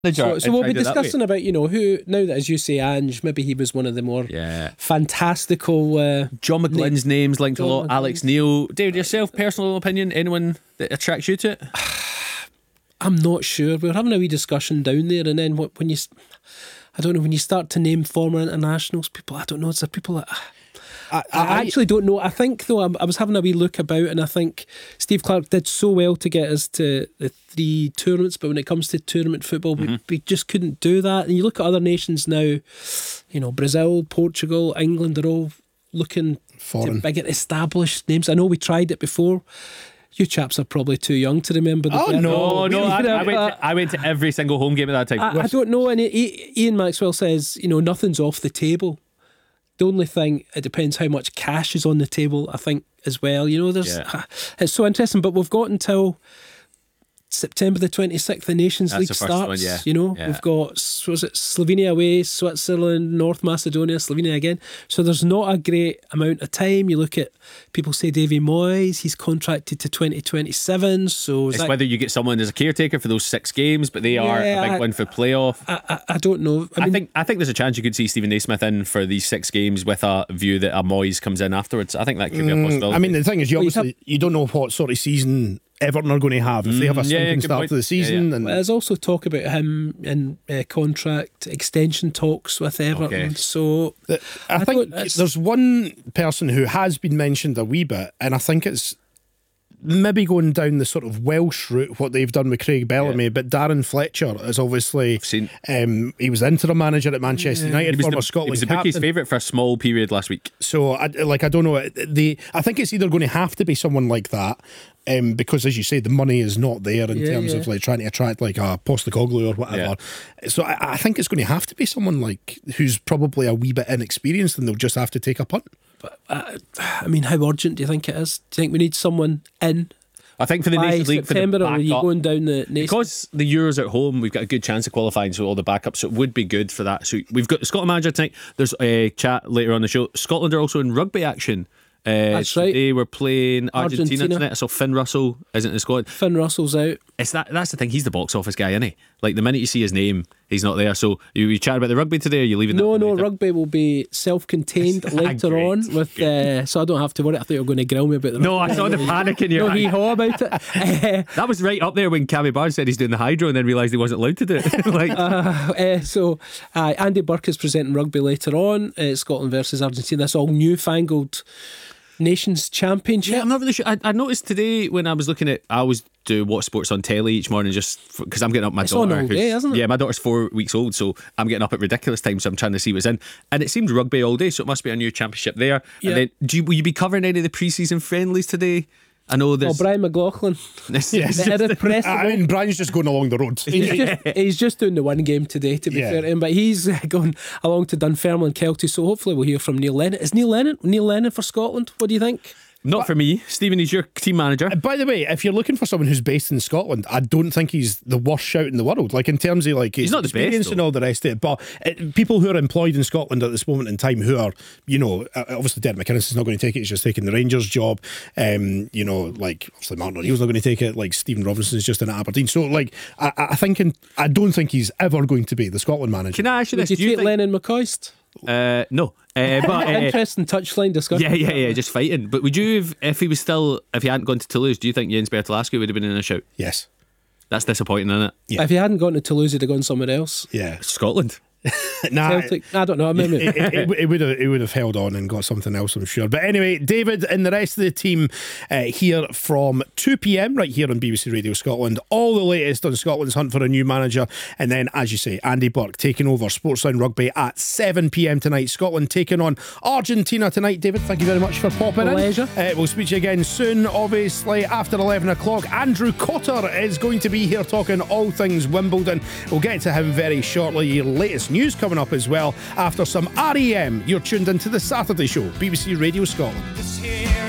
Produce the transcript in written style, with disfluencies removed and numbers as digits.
So we'll be discussing about, who, now that, as you say, Ange, maybe he was one of the more fantastical. John McGlynn's name's linked a lot. Alex Neil. David, yourself, personal opinion, anyone that attracts you to it? I'm not sure. We were having a wee discussion down there, and then when you start to name former internationals, people, I don't know, it's the people that. I actually don't know. I think, though, I was having a wee look about, and I think Steve Clarke did so well to get us to the 3 tournaments, but when it comes to tournament football, we just couldn't do that. And you look at other nations now, Brazil, Portugal, England, they're all looking to bigger established names. I know we tried it before. You chaps are probably too young to remember the I went to every single home game at that time. I don't know, and Ian Maxwell says, nothing's off the table. The only thing, it depends how much cash is on the table, I think, as well. It's so interesting, but we've got until September the 26th, the Nations League starts. We've got, Slovenia away, Switzerland, North Macedonia, Slovenia again. So there's not a great amount of time. You look at, people say Davy Moyes, he's contracted to 2027. So it's whether you get someone as a caretaker for those 6 games, but they are a big one for playoff. I don't know. I think there's a chance you could see Stephen Naismith in for these 6 games with a view that a Moyes comes in afterwards. I think that could be a possibility. I mean, the thing is, you don't know what sort of season Everton are going to have if they have a stinking start to the season. And there's also talk about him in contract extension talks with Everton. Okay. So I think there's one person who has been mentioned a wee bit, and I think it's maybe going down the sort of Welsh route, what they've done with Craig Bellamy, but Darren Fletcher is obviously he was interim manager at Manchester United, former Scotland he was the captain. bookie's favourite for a small period last week. So I don't know, I think it's either going to have to be someone like that, because as you say, the money is not there in terms of like trying to attract like a Postecoglou or whatever. So I think it's going to have to be someone like who's probably a wee bit inexperienced, and they'll just have to take a punt. But I mean, how urgent do you think it is? Do you think we need someone in? I think for the Nations League, September, for the or are you going down the Nations? Because the Euros at home, we've got a good chance of qualifying, so all the backups, so it would be good for that. So we've got the Scotland manager tonight. There's a chat later on the show. Scotland are also in rugby action. That's right. They were playing Argentina tonight. So Finn Russell isn't in the squad. Finn Russell's out. That's the thing. He's the box office guy, isn't he? Like the minute you see his name, he's not there. So you chat about the rugby today, or are you leaving? No. Rugby will be self-contained later on. With so I don't have to worry. I thought you were going to grill me about the. No, I saw the panic in your eye. Hee-haw about it. That was right up there when Cammy Barnes said he's doing the hydro and then realised he wasn't allowed to do it. So Andy Burke is presenting rugby later on. Scotland versus Argentina. That's all newfangled Nations Championship. Yeah, I'm not really sure. I noticed today when I was looking at, I always do watch sports on telly each morning just because I'm getting up my daughter. It's on all day, isn't it? Yeah, my daughter's 4 weeks old, so I'm getting up at ridiculous times, so I'm trying to see what's in. And it seems rugby all day, so it must be a new championship there. Yeah. And then, will you be covering any of the pre-season friendlies today? I know there's Brian McLaughlin. I mean, Brian's just going along the road. He's just doing the one game today, to be fair to him, but he's going along to Dunfermline, Kelty, so hopefully we'll hear from Neil Lennon. Is Neil Lennon for Scotland? What do you think? Not for me. Stephen, he's your team manager. By the way, if you're looking for someone who's based in Scotland, I don't think he's the worst shout in the world. Like in terms of like his he's not the experience best, and all the rest of it. But people who are employed in Scotland at this moment in time, who are, obviously Derek McInnes is not going to take it. He's just taking the Rangers job. Like obviously Martin O'Neill's not going to take it. Like Stephen Robinson's just in Aberdeen. So like I don't think he's ever going to be the Scotland manager. Can I ask you this? Do you take Lennon McCoist? No. But interesting touchline discussion. Yeah, just fighting. But would you have, if he hadn't gone to Toulouse, do you think Jens Bertolaski would have been in a shout? Yes. That's disappointing, isn't it? Yeah. If he hadn't gone to Toulouse, he'd have gone somewhere else. Yeah. Scotland. Celtic, I don't know. It would have held on and got something else, I'm sure. But anyway, David and the rest of the team here from 2 p.m. right here on BBC Radio Scotland. All the latest on Scotland's hunt for a new manager, and then, as you say, Andy Burke taking over Sportsound Rugby at 7 p.m. tonight. Scotland taking on Argentina tonight. David, thank you very much for popping in. Pleasure. We'll speak to you again soon. Obviously, after 11 o'clock, Andrew Cotter is going to be here talking all things Wimbledon. We'll get to him very shortly. Your latest news coming up as well after some REM. You're tuned into The Saturday Show, BBC Radio Scotland.